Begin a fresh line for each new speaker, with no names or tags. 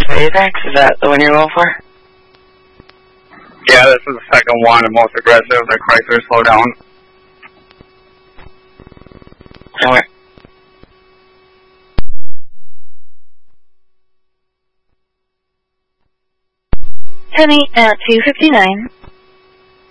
Apex, is that the one you're going for?
Yeah, this is the second one, the most aggressive, the Chrysler slow down.
Nowhere.
Penny at 259.